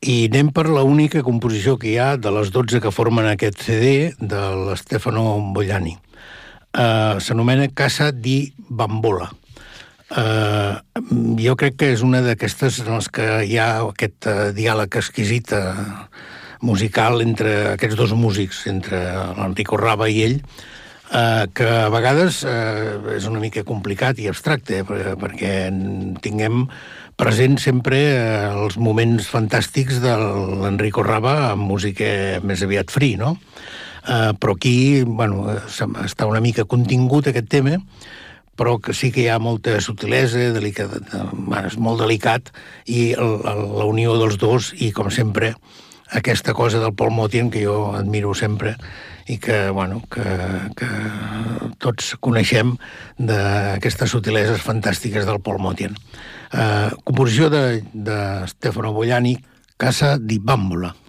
I anem per l'única composició que hi ha de les 12 que formen aquest CD de l'Stefano Bogliani. S'anomena Casa di Bambola. Jo crec que és una d'aquestes en les que hi ha aquest diàleg exquisit musical entre aquests dos músics, entre l'Enrico Rava i ell, que a vegades és una mica complicat i abstracte, perquè tinguem present sempre els moments fantàstics de l'Enrico Rava amb música més aviat free, no? Però aquí, bueno, està una mica contingut aquest tema, però que sí que hi ha molta sutilesa, és molt delicat, i la unió dels dos, i com sempre, aquesta cosa del Paul Motian, que jo admiro sempre, i que, bueno, que tots coneixem d'aquestes sutileses fantàstiques del Paul Motian. Composició de Stefano Bogliani, Casa di Bambola.